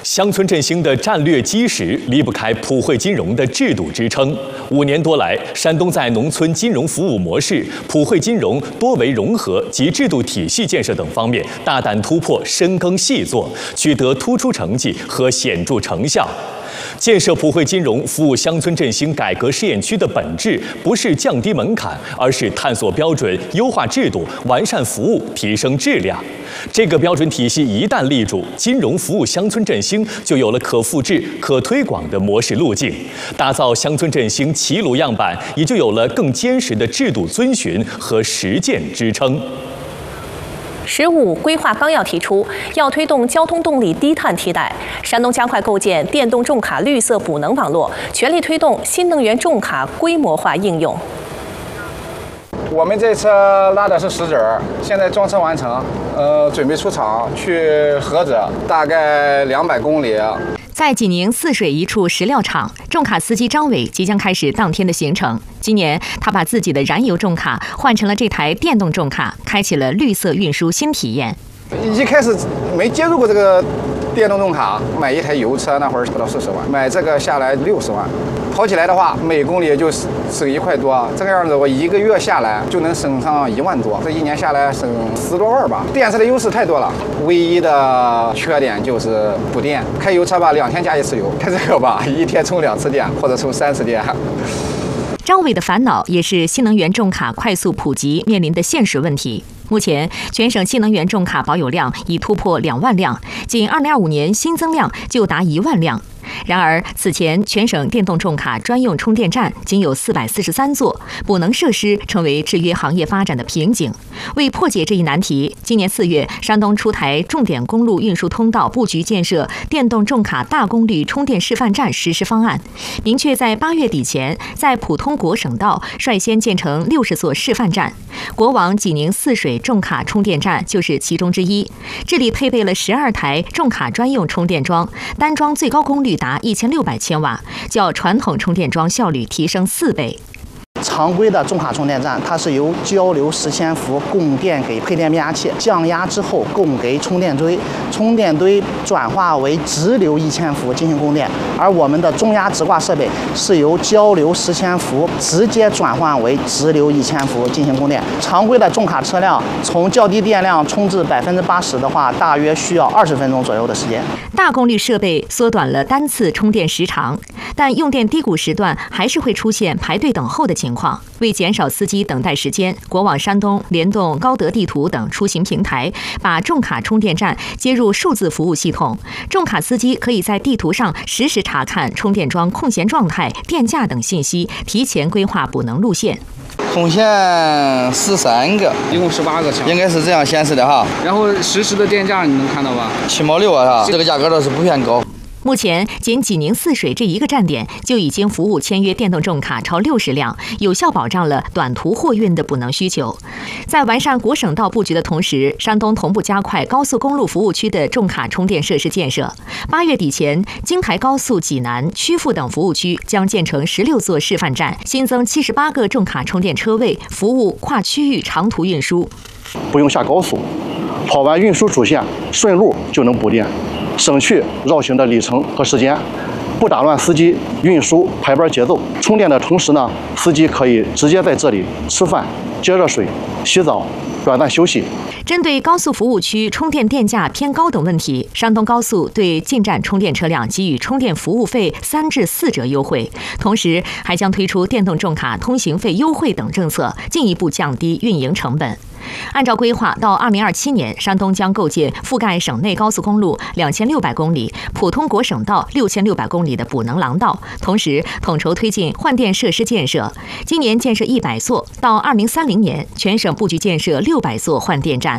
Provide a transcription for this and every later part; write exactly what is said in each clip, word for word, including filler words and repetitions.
乡村振兴的战略基石离不开普惠金融的制度支撑。五年多来，山东在农村金融服务模式、普惠金融多维融合及制度体系建设等方面大胆突破、深耕细作，取得突出成绩和显著成效。建设普惠金融服务乡村振兴改革试验区的本质，不是降低门槛，而是探索标准、优化制度、完善服务、提升质量。这个标准体系一旦立住，金融服务乡村振兴就有了可复制、可推广的模式路径，打造乡村振兴齐鲁样板，也就有了更坚实的制度遵循和实践支撑。 十五规划纲要提出，要推动交通动力低碳替代。山东加快构建电动重卡绿色补能网络，全力推动新能源重卡规模化应用。 我们这车拉的是石子儿，现在装车完成，呃，准备出厂去菏泽，大概两百公里。 在济宁泗水一处石料厂，重卡司机张伟即将开始当天的行程。今年，他把自己的燃油重卡换成了这台电动重卡，开启了绿色运输新体验。 一开始没接触过这个电动重卡，买一台油车那会儿不到四十万，买这个下来六十万。跑起来的话，每公里就省一块多，这个样子我一个月下来就能省上一万多，这一年下来省十多万吧。电车的优势太多了，唯一的缺点就是补电。开油车吧，两天加一次油；开这个吧，一天充两次电或者充三次电。 张伟的烦恼也是新能源重卡快速普及面临的现实问题。目前，全省新能源重卡保有量已突破两万辆，仅二零二五年新增量就达一万辆。然而，此前全省电动重卡专用充电站仅有四百四十三座，补能设施成为制约行业发展的瓶颈。为破解这一难题，今年四月，山东出台重点公路运输通道布局建设电动重卡大功率充电示范站实施方案，明确在八月底前，在普通国省道率先建成六十座示范站。国网济宁泗水重卡充电站就是其中之一。这里配备了十二台重卡专用充电桩，单桩最高功率达一千六百千瓦，较传统充电桩效率提升四倍。 常规的重卡充电站，它是由交流十千伏供电给配电变压器，降压之后供给充电堆，充电堆转化为直流一千伏进行供电。而我们的中压直挂设备是由交流十千伏直接转换为直流一千伏进行供电。常规的重卡车辆从较低电量充至百分之八十的话，大约需要二十分钟左右的时间。 大功率设备缩短了单次充电时长，但用电低谷时段还是会出现排队等候的情况。为减少司机等待时间，国网山东联动高德地图等出行平台，把重卡充电站接入数字服务系统。重卡司机可以在地图上实时查看充电桩空闲状态、电价等信息，提前规划补能路线。 空闲十三个， 一共十八个车， 应该是这样显示的哈。 然后实时的电价你能看到吧？ 七毛六啊，这个价格倒是不偏高。 目前，仅济宁泗水这一个站点就已经服务签约电动重卡超六十辆，有效保障了短途货运的补能需求。在完善国省道布局的同时，山东同步加快高速公路服务区的重卡充电设施建设。八月底前，京台高速济南、曲阜等服务区将建成十六座示范站，新增七十八个重卡充电车位，服务跨区域长途运输。 不用下高速，跑完运输主线，顺路就能补电。省去绕行的里程和时间，不打乱司机运输排班节奏。充电的同时呢，司机可以直接在这里吃饭、接热水、洗澡、短暂休息。 针对高速服务区充电电价偏高等问题，山东高速对进站充电车辆给予充电服务费三至四折优惠，同时还将推出电动重卡通行费优惠等政策，进一步降低运营成本。按照规划，到二零二七年，山东将构建覆盖省内高速公路两千六百公里、普通国省道六千六百公里的补能廊道，同时统筹推进换电设施建设。今年建设一百座，到二零三零年，全省布局建设六百座换电站。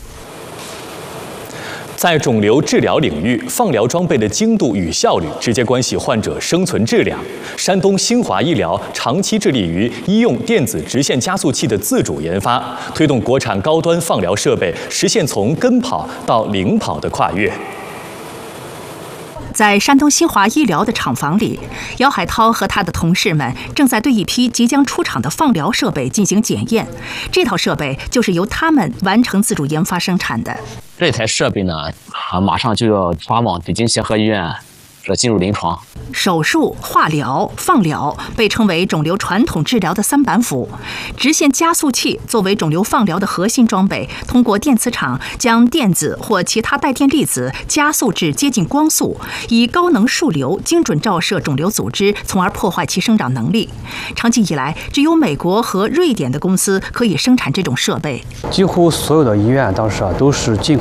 在肿瘤治疗领域，放疗装备的精度与效率直接关系患者生存质量。山东新华医疗长期致力于医用电子直线加速器的自主研发，推动国产高端放疗设备实现从跟跑到领跑的跨越。 在山东新华医疗的厂房里，姚海涛和他的同事们正在对一批即将出厂的放疗设备进行检验。这套设备就是由他们完成自主研发生产的。 这台设备呢，啊，马上就要发往北京协和医院，这进入临床。 手术、化疗、放疗被称为肿瘤传统治疗的三板斧。直线加速器作为肿瘤放疗的核心装备，通过电磁场将电子或其他带电粒子加速至接近光速，以高能束流精准照射肿瘤组织，从而破坏其生长能力。长期以来，只有美国和瑞典的公司可以生产这种设备。 几乎所有的医院当时啊都是进